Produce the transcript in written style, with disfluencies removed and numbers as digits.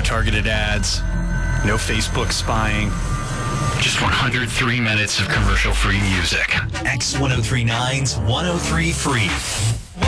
targeted ads, no Facebook spying. Just 103 minutes of commercial-free music. X1039's 103 Free.